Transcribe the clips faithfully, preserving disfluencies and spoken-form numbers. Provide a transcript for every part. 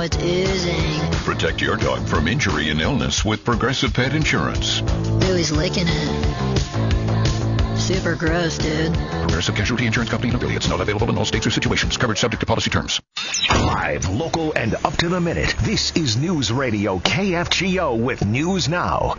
blood's oozing. Protect your dog from injury and illness with Progressive Pet Insurance. Ooh, he's licking it. Super gross, dude. Progressive Casualty Insurance Company and affiliates. Not available in all states or situations. Coverage subject to policy terms. Live, local, and up to the minute. This is News Radio K F G O with News Now.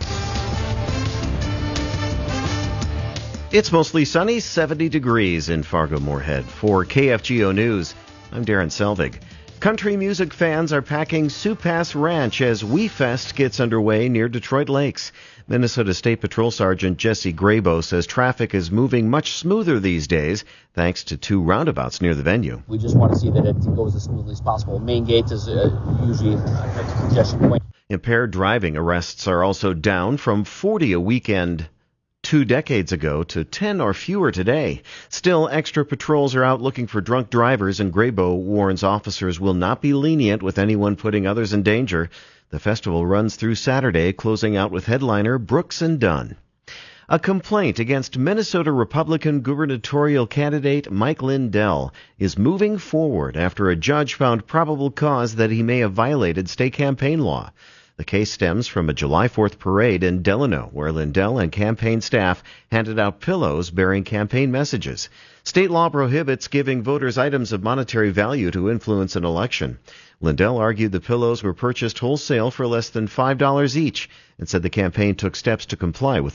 It's mostly sunny, seventy degrees in Fargo-Moorhead. For K F G O News, I'm Darren Selvig. Country music fans are packing Sioux Pass Ranch as We Fest gets underway near Detroit Lakes. Minnesota State Patrol Sergeant Jesse Grabo says traffic is moving much smoother these days thanks to two roundabouts near the venue. We just want to see that it goes as smoothly as possible. Main gate is uh, usually a congestion point. Impaired driving arrests are also down from forty a weekend two decades ago to ten or fewer today. Still, extra patrols are out looking for drunk drivers, and Grabo warns officers will not be lenient with anyone putting others in danger. The festival runs through Saturday, closing out with headliner Brooks and Dunn. A complaint against Minnesota Republican gubernatorial candidate Mike Lindell is moving forward after a judge found probable cause that he may have violated state campaign law. The case stems from a July fourth parade in Delano, where Lindell and campaign staff handed out pillows bearing campaign messages. State law prohibits giving voters items of monetary value to influence an election. Lindell argued the pillows were purchased wholesale for less than five dollars each and said the campaign took steps to comply with